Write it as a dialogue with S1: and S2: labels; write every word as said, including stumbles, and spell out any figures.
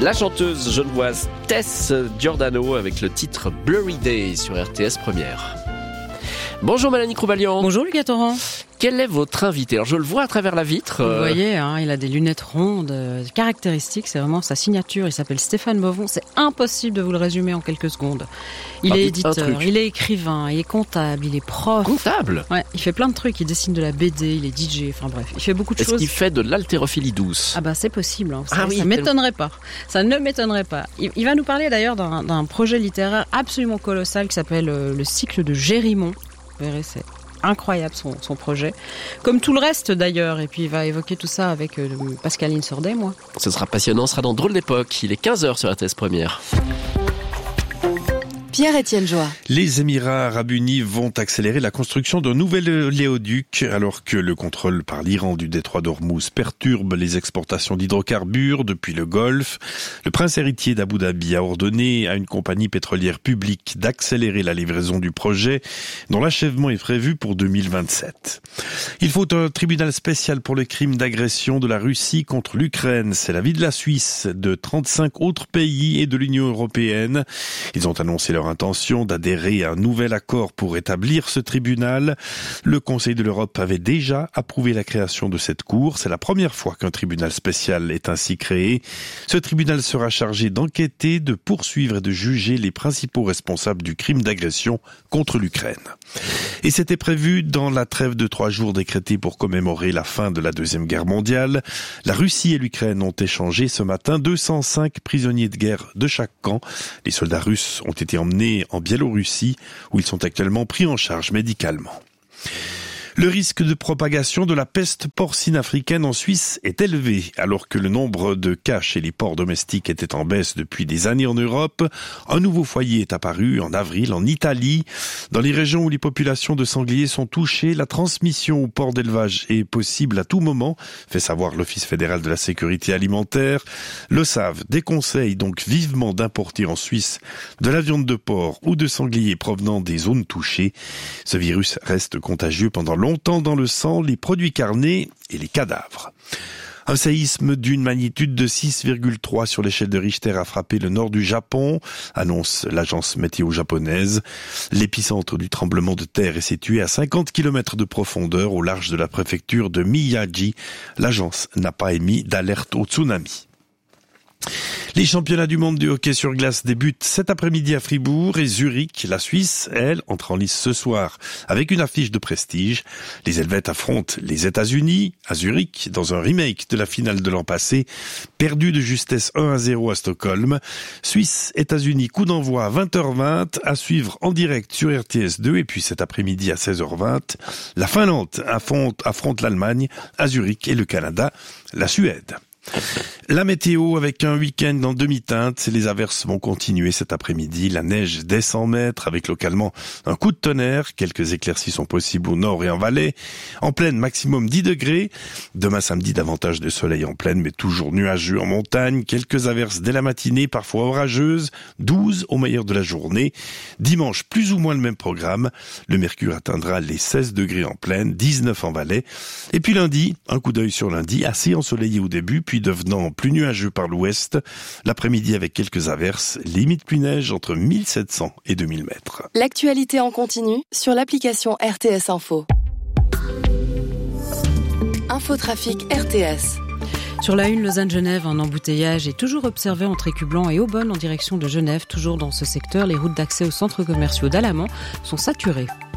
S1: La chanteuse genevoise Tess Giordano avec le titre Blurry Day sur R T S Première. Bonjour Mélanie Croubalian.
S2: Bonjour Lucas Torrent.
S1: Quel est votre invité? Alors je le vois à travers la vitre.
S2: Vous voyez, hein, il a des lunettes rondes, euh, caractéristiques, c'est vraiment sa signature. Il s'appelle Stéphane Bovon. C'est impossible de vous le résumer en quelques secondes. Il
S1: ah,
S2: est éditeur, il est écrivain, il est comptable, il est prof.
S1: Comptable?
S2: Ouais, il fait plein de trucs. Il dessine de la B D, il est D J, enfin bref, il fait beaucoup de
S1: Est-ce
S2: choses.
S1: Est-ce qu'il fait de l'haltérophilie douce?
S2: Ah bah c'est possible. Hein,
S1: ah
S2: savez,
S1: oui,
S2: ça m'étonnerait pas. Ça ne m'étonnerait pas. Il, il va nous parler d'ailleurs d'un, d'un projet littéraire absolument colossal qui s'appelle euh, le cycle de Gérimont. Vous verrez, c'est incroyable son, son projet, comme tout le reste d'ailleurs, et puis il va évoquer tout ça avec euh, Pascaline Sordet, moi.
S1: Ce sera passionnant, ce sera dans Drôle d'époque, il est quinze heures sur R T S Première.
S3: Pierre-Étienne Joie.
S4: Les Émirats arabes unis vont accélérer la construction d'un nouvel oléoduc alors que le contrôle par l'Iran du détroit d'Ormuz perturbe les exportations d'hydrocarbures depuis le Golfe. Le prince héritier d'Abu Dhabi a ordonné à une compagnie pétrolière publique d'accélérer la livraison du projet dont l'achèvement est prévu pour deux mille vingt-sept. Il faut un tribunal spécial pour le crime d'agression de la Russie contre l'Ukraine. C'est l'avis de la Suisse, de trente-cinq autres pays et de l'Union européenne. Ils ont annoncé leur intention d'adhérer à un nouvel accord pour établir ce tribunal. Le Conseil de l'Europe avait déjà approuvé la création de cette cour. C'est la première fois qu'un tribunal spécial est ainsi créé. Ce tribunal sera chargé d'enquêter, de poursuivre et de juger les principaux responsables du crime d'agression contre l'Ukraine. Et c'était prévu dans la trêve de trois jours décrétée pour commémorer la fin de la Deuxième Guerre mondiale. La Russie et l'Ukraine ont échangé ce matin deux cent cinq prisonniers de guerre de chaque camp. Les soldats russes ont été emmenés en Biélorussie, où ils sont actuellement pris en charge médicalement. Le risque de propagation de la peste porcine africaine en Suisse est élevé, alors que le nombre de cas chez les porcs domestiques était en baisse depuis des années en Europe. Un nouveau foyer est apparu en avril en Italie. Dans les régions où les populations de sangliers sont touchées, la transmission aux porcs d'élevage est possible à tout moment, fait savoir l'Office fédéral de la sécurité alimentaire. Le S A V déconseille donc vivement d'importer en Suisse de la viande de porc ou de sanglier provenant des zones touchées. Ce virus reste contagieux pendant longtemps dans le sang, les produits carnés et les cadavres. Un séisme d'une magnitude de six virgule trois sur l'échelle de Richter a frappé le nord du Japon, annonce l'agence météo japonaise. L'épicentre du tremblement de terre est situé à cinquante kilomètres de profondeur au large de la préfecture de Miyagi. L'agence n'a pas émis d'alerte au tsunami. Les championnats du monde du hockey sur glace débutent cet après-midi à Fribourg et Zurich. La Suisse, elle, entre en lice ce soir avec une affiche de prestige. Les Helvètes affrontent les États-Unis à Zurich dans un remake de la finale de l'an passé, perdu de justesse un à zéro à Stockholm. Suisse-États-Unis, coup d'envoi à vingt heures vingt, à suivre en direct sur R T S deux et puis cet après-midi à seize heures vingt. La Finlande affronte, affronte l'Allemagne à Zurich et le Canada, la Suède. La météo avec un week-end en demi-teinte, les averses vont continuer cet après-midi, la neige dès cent mètres avec localement un coup de tonnerre, quelques éclaircies sont possibles au nord et en Valais, en plaine maximum dix degrés, demain samedi davantage de soleil en plaine mais toujours nuageux en montagne, quelques averses dès la matinée parfois orageuses, douze au meilleur de la journée, dimanche plus ou moins le même programme, le mercure atteindra les seize degrés en plaine, dix-neuf en Valais, et puis lundi, un coup d'œil sur lundi, assez ensoleillé au début, puis devenant plus nuageux par l'ouest. L'après-midi avec quelques averses, limite pluie-neige entre mille sept cents et deux mille mètres.
S3: L'actualité en continu sur l'application R T S Info. Infotrafic R T S.
S2: Sur la une, Lausanne-Genève, un embouteillage est toujours observé entre Écublanc et Aubonne en direction de Genève. Toujours dans ce secteur, les routes d'accès aux centres commerciaux d'Alamand sont saturées.